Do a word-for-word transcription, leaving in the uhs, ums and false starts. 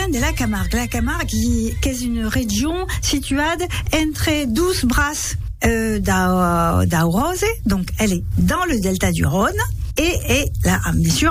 parlem de la Camargue. La Camargue, qui, qui est une région située entre douze brasses euh, d'Aurose, donc elle est dans le delta du Rhône, et, et là, bien sûr,